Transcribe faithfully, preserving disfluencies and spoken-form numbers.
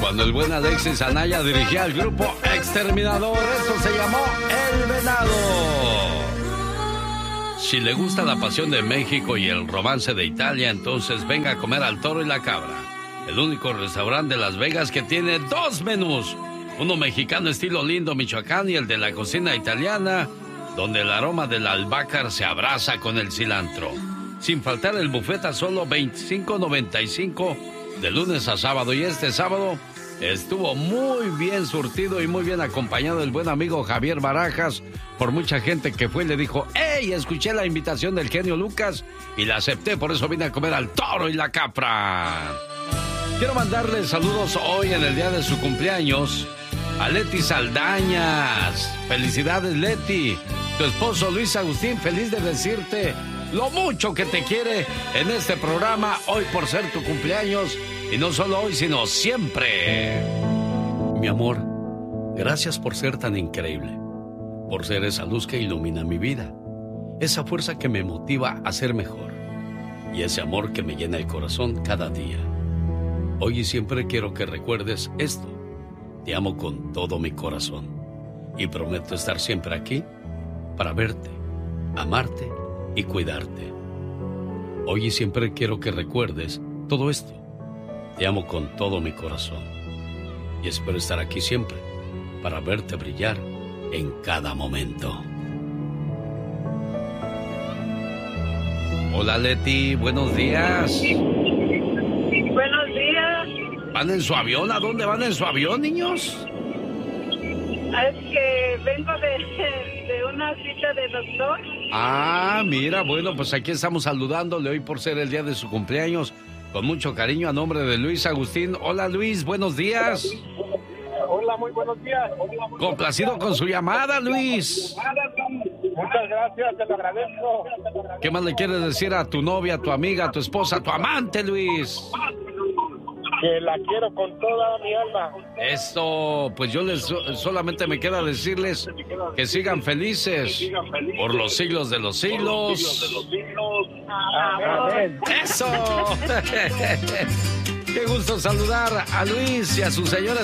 Cuando el buen Alexis Anaya dirigía al grupo Exterminador, esto se llamó El Venado. Si le gusta la pasión de México y el romance de Italia, entonces venga a comer al Toro y la Cabra, el único restaurante de Las Vegas que tiene dos menús, uno mexicano estilo Lindo, Michoacán, y el de la cocina italiana, donde el aroma del albácar se abraza con el cilantro. Sin faltar el buffet a solo veinticinco noventa y cinco de lunes a sábado. Y este sábado estuvo muy bien surtido y muy bien acompañado el buen amigo Javier Barajas por mucha gente que fue y le dijo: ¡Hey! Escuché la invitación del genio Lucas y la acepté, por eso vine a comer al Toro y la Capra. Quiero mandarle saludos hoy en el día de su cumpleaños a Leti Saldañas. Felicidades, Leti. Tu esposo Luis Agustín, feliz de decirte lo mucho que te quiere en este programa hoy por ser tu cumpleaños, y no solo hoy, sino siempre. Mi amor, gracias por ser tan increíble, por ser esa luz que ilumina mi vida, esa fuerza que me motiva a ser mejor y ese amor que me llena el corazón cada día. Hoy y siempre quiero que recuerdes esto: te amo con todo mi corazón y prometo estar siempre aquí para verte, amarte y cuidarte. Hoy y siempre quiero que recuerdes todo esto: te amo con todo mi corazón y espero estar aquí siempre para verte brillar en cada momento. Hola, Leti, buenos días. Buenos días. ¿Van en su avión? ¿A dónde van en su avión, niños? Es que vengo de, de una cita de doctor. Ah, mira, bueno, pues aquí estamos saludándole hoy por ser el día de su cumpleaños. Con mucho cariño a nombre de Luis Agustín. Hola, Luis, buenos días. Hola, muy buenos días. Complacido con su llamada, Luis. Muchas gracias, te lo agradezco. ¿Qué más le quieres decir a tu novia, a tu amiga, a tu esposa, a tu amante, Luis? Que la quiero con toda mi alma. Esto, pues yo les solamente me queda decirles que sigan felices por los siglos de los siglos. Amén. ¡Eso! Qué gusto saludar a Luis y a su señora